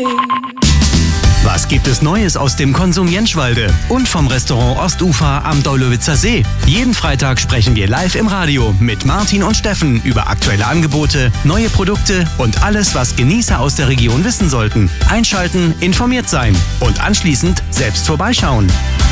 Was gibt es Neues aus dem Konsum Jentschwalde und vom Restaurant Ostufer am Daulowitzer See? Jeden Freitag sprechen wir live im Radio mit Martin und Steffen über aktuelle Angebote, neue Produkte und alles, was Genießer aus der Region wissen sollten. Einschalten, informiert sein und anschließend selbst vorbeischauen.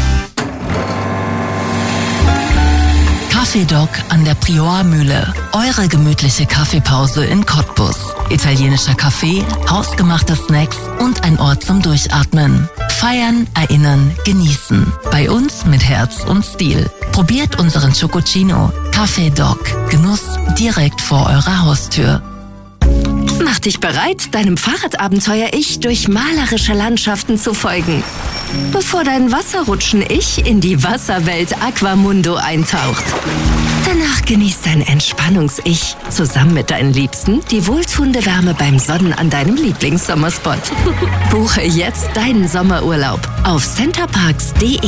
Kaffeedoc an der Priormühle. Eure gemütliche Kaffeepause in Cottbus. Italienischer Kaffee, hausgemachte Snacks und ein Ort zum Durchatmen. Feiern, erinnern, genießen. Bei uns mit Herz und Stil. Probiert unseren Chococino. Kaffeedoc. Genuss direkt vor eurer Haustür. Mach dich bereit, deinem Fahrradabenteuer-Ich durch malerische Landschaften zu folgen. Bevor dein Wasserrutschen-Ich in die Wasserwelt Aquamundo eintaucht. Danach genießt dein Entspannungs-Ich zusammen mit deinen Liebsten die wohltuende Wärme beim Sonnen an deinem Lieblingssommerspot. Buche jetzt deinen Sommerurlaub auf centerparks.de.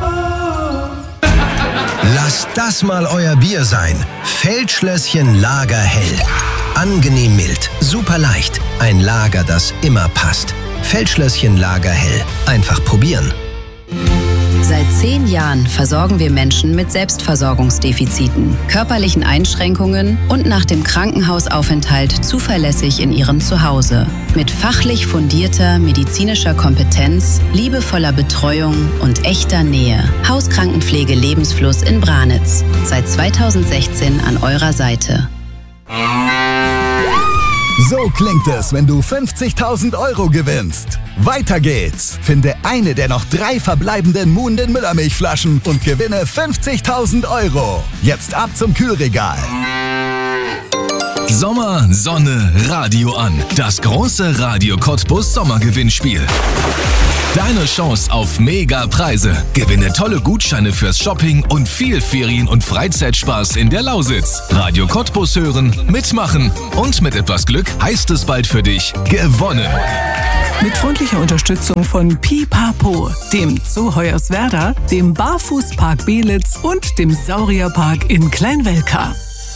Lasst das mal euer Bier sein. Feldschlösschen Lager Hell. Angenehm mild, super leicht. Ein Lager, das immer passt. Feldschlösschen Lager Hell. Einfach probieren. Seit 10 Jahren versorgen wir Menschen mit Selbstversorgungsdefiziten, körperlichen Einschränkungen und nach dem Krankenhausaufenthalt zuverlässig in ihrem Zuhause. Mit fachlich fundierter medizinischer Kompetenz, liebevoller Betreuung und echter Nähe. Hauskrankenpflege Lebensfluss in Branitz. Seit 2016 an eurer Seite. So klingt es, wenn du 50.000 € gewinnst. Weiter geht's. Finde eine der noch 3 verbleibenden Muhnden Müllermilchflaschen und gewinne 50.000 €. Jetzt ab zum Kühlregal. Sommer, Sonne, Radio an. Das große Radio Cottbus Sommergewinnspiel. Deine Chance auf Mega-Preise. Gewinne tolle Gutscheine fürs Shopping und viel Ferien- und Freizeitspaß in der Lausitz. Radio Cottbus hören, mitmachen und mit etwas Glück heißt es bald für dich gewonnen. Mit freundlicher Unterstützung von Pipapo, dem Zoo Hoyerswerda, dem Barfußpark Belitz und dem Saurierpark in Kleinwelka.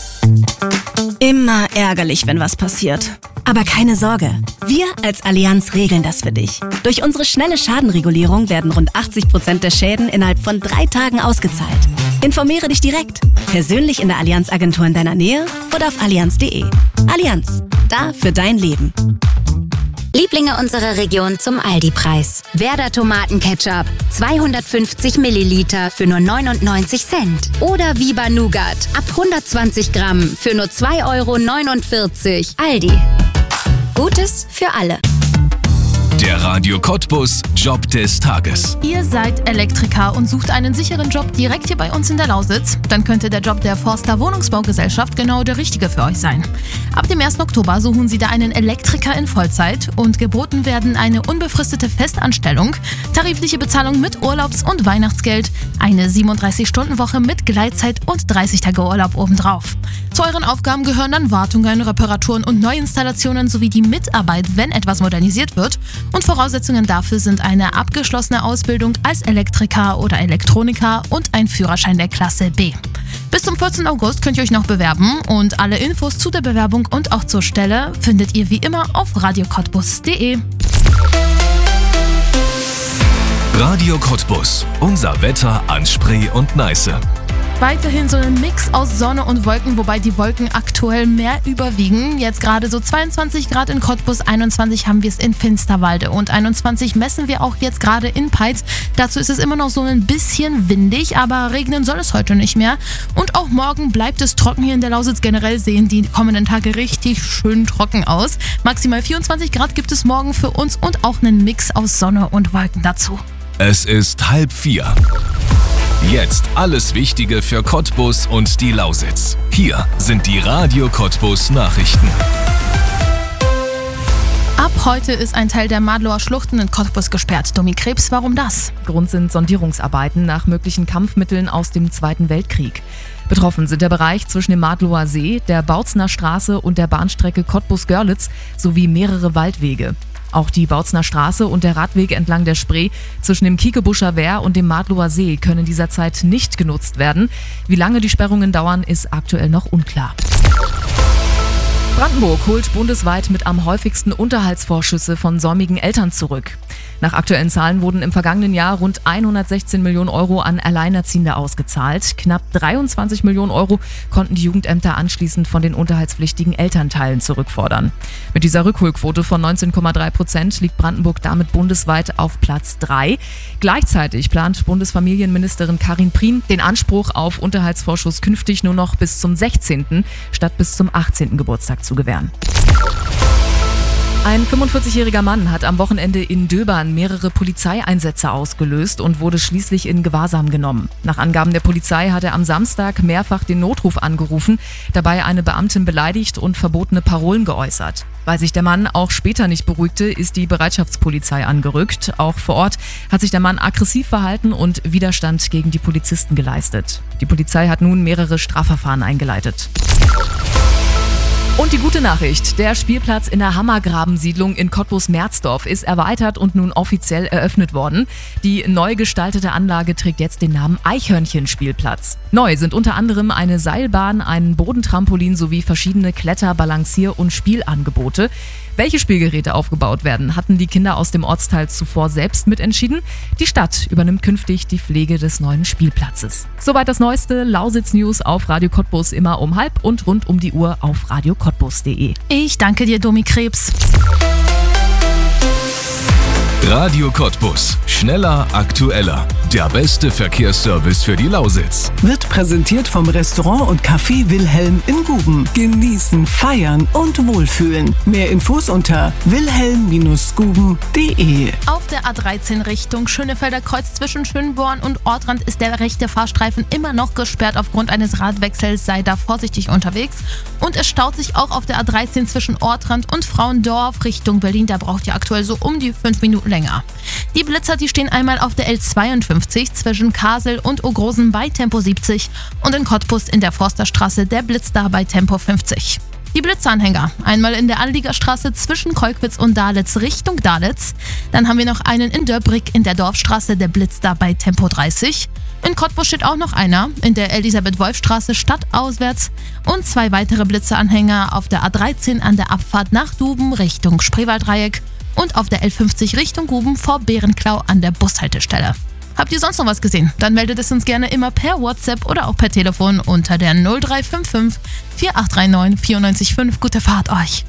Immer ärgerlich, wenn was passiert. Aber keine Sorge, wir als Allianz regeln das für dich. Durch unsere schnelle Schadenregulierung werden rund 80% der Schäden innerhalb von 3 Tagen ausgezahlt. Informiere dich direkt, persönlich in der Allianz-Agentur in deiner Nähe oder auf allianz.de. Allianz, da für dein Leben. Lieblinge unserer Region zum Aldi-Preis. Werder Tomatenketchup, 250 Milliliter für nur 99 Cent. Oder Viva Nougat, ab 120 Gramm für nur 2,49 €. Aldi. Gutes für alle. Der Radio Cottbus Job des Tages. Ihr seid Elektriker und sucht einen sicheren Job direkt hier bei uns in der Lausitz? Dann könnte der Job der Forster Wohnungsbaugesellschaft genau der richtige für euch sein. Ab dem 1. Oktober suchen sie da einen Elektriker in Vollzeit und geboten werden eine unbefristete Festanstellung, tarifliche Bezahlung mit Urlaubs- und Weihnachtsgeld, eine 37-Stunden-Woche mit Gleitzeit und 30 Tage Urlaub obendrauf. Zu euren Aufgaben gehören dann Wartungen, Reparaturen und Neuinstallationen sowie die Mitarbeit, wenn etwas modernisiert wird. Und Voraussetzungen dafür sind eine abgeschlossene Ausbildung als Elektriker oder Elektroniker und ein Führerschein der Klasse B. Bis zum 14. August könnt ihr euch noch bewerben und alle Infos zu der Bewerbung und auch zur Stelle findet ihr wie immer auf radiocottbus.de. Radio Cottbus. Unser Wetter an Spree und Neiße. Weiterhin so ein Mix aus Sonne und Wolken, wobei die Wolken aktuell mehr überwiegen. Jetzt gerade so 22 Grad in Cottbus, 21 haben wir es in Finsterwalde und 21 messen wir auch jetzt gerade in Peitz. Dazu ist es immer noch so ein bisschen windig, aber regnen soll es heute nicht mehr. Und auch morgen bleibt es trocken hier in der Lausitz. Generell sehen die kommenden Tage richtig schön trocken aus. Maximal 24 Grad gibt es morgen für uns und auch einen Mix aus Sonne und Wolken dazu. Es ist 3:30. Jetzt alles Wichtige für Cottbus und die Lausitz. Hier sind die Radio Cottbus Nachrichten. Ab heute ist ein Teil der Madlower Schluchten in Cottbus gesperrt. Domi Krebs, warum das? Grund sind Sondierungsarbeiten nach möglichen Kampfmitteln aus dem Zweiten Weltkrieg. Betroffen sind der Bereich zwischen dem Madlower See, der Bautzner Straße und der Bahnstrecke Cottbus-Görlitz sowie mehrere Waldwege. Auch die Bautzner Straße und der Radweg entlang der Spree zwischen dem Kiekebuscher Wehr und dem Madlower See können dieser Zeit nicht genutzt werden. Wie lange die Sperrungen dauern, ist aktuell noch unklar. Brandenburg holt bundesweit mit am häufigsten Unterhaltsvorschüsse von säumigen Eltern zurück. Nach aktuellen Zahlen wurden im vergangenen Jahr rund 116 Millionen Euro an Alleinerziehende ausgezahlt. Knapp 23 Millionen Euro konnten die Jugendämter anschließend von den unterhaltspflichtigen Elternteilen zurückfordern. Mit dieser Rückholquote von 19,3% liegt Brandenburg damit bundesweit auf Platz 3. Gleichzeitig plant Bundesfamilienministerin Karin Prien, den Anspruch auf Unterhaltsvorschuss künftig nur noch bis zum 16. statt bis zum 18. Geburtstag zu gewähren. Ein 45-jähriger Mann hat am Wochenende in Döbern mehrere Polizeieinsätze ausgelöst und wurde schließlich in Gewahrsam genommen. Nach Angaben der Polizei hat er am Samstag mehrfach den Notruf angerufen, dabei eine Beamtin beleidigt und verbotene Parolen geäußert. Weil sich der Mann auch später nicht beruhigte, ist die Bereitschaftspolizei angerückt. Auch vor Ort hat sich der Mann aggressiv verhalten und Widerstand gegen die Polizisten geleistet. Die Polizei hat nun mehrere Strafverfahren eingeleitet. Und die gute Nachricht, der Spielplatz in der Hammergraben-Siedlung in Cottbus-Merzdorf ist erweitert und nun offiziell eröffnet worden. Die neu gestaltete Anlage trägt jetzt den Namen Eichhörnchen-Spielplatz. Neu sind unter anderem eine Seilbahn, ein Bodentrampolin sowie verschiedene Kletter-, Balancier- und Spielangebote. Welche Spielgeräte aufgebaut werden, hatten die Kinder aus dem Ortsteil zuvor selbst mitentschieden. Die Stadt übernimmt künftig die Pflege des neuen Spielplatzes. Soweit das neueste Lausitz-News auf Radio Cottbus immer um 12:30 und rund um die Uhr auf radiocottbus.de. Ich danke dir, Domi Krebs. Radio Cottbus. Schneller, aktueller. Der beste Verkehrsservice für die Lausitz. Wird präsentiert vom Restaurant und Café Wilhelm in Guben. Genießen, feiern und wohlfühlen. Mehr Infos unter wilhelm-guben.de. Auf der A13 Richtung Schönefelder Kreuz zwischen Schönborn und Ortrand ist der rechte Fahrstreifen immer noch gesperrt aufgrund eines Radwechsels. Sei da vorsichtig unterwegs. Und es staut sich auch auf der A13 zwischen Ortrand und Frauendorf Richtung Berlin. Da braucht ihr aktuell so um die 5 Minuten länger. Die Blitzer, die stehen einmal auf der L52 zwischen Kasel und Ogrosen bei Tempo 70 und in Cottbus in der Forsterstraße der Blitz da bei Tempo 50. Die Blitzanhänger, einmal in der Anliegerstraße zwischen Kolkwitz und Dalitz Richtung Dalitz. Dann haben wir noch einen in Döbrick in der Dorfstraße, der Blitz da bei Tempo 30. In Cottbus steht auch noch einer, in der Elisabeth-Wolf-Straße stadtauswärts. Und 2 weitere Blitzeranhänger auf der A13 an der Abfahrt nach Duben Richtung Spreewalddreieck und auf der L50 Richtung Guben vor Bärenklau an der Bushaltestelle. Habt ihr sonst noch was gesehen? Dann meldet es uns gerne immer per WhatsApp oder auch per Telefon unter der 0355 4839 945. Gute Fahrt euch!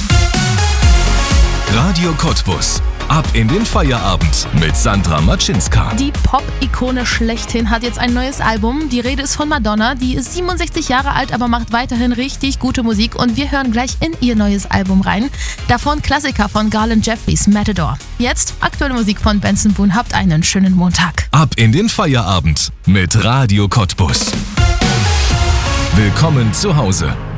Radio Cottbus. Ab in den Feierabend mit Sandra Matschinska. Die Pop-Ikone schlechthin hat jetzt ein neues Album. Die Rede ist von Madonna. Die ist 67 Jahre alt, aber macht weiterhin richtig gute Musik. Und wir hören gleich in ihr neues Album rein. Davon Klassiker von Garland Jeffries, Matador. Jetzt aktuelle Musik von Benson Boone. Habt einen schönen Montag. Ab in den Feierabend mit Radio Cottbus. Willkommen zu Hause.